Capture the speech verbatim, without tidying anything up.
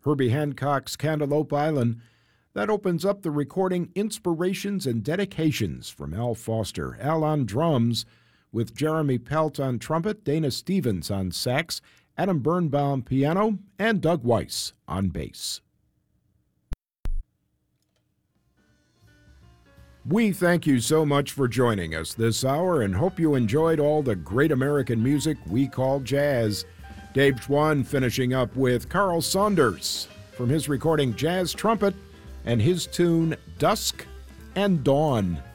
Herbie Hancock's Cantaloupe Island. That opens up the recording Inspirations and Dedications from Al Foster. Al on drums, with Jeremy Pelt on trumpet, Dana Stevens on sax, Adam Birnbaum piano, and Doug Weiss on bass. We thank you so much for joining us this hour and hope you enjoyed all the great American music we call jazz. Dave Schwann finishing up with Carl Saunders from his recording Jazz Trumpet and his tune Dusk and Dawn.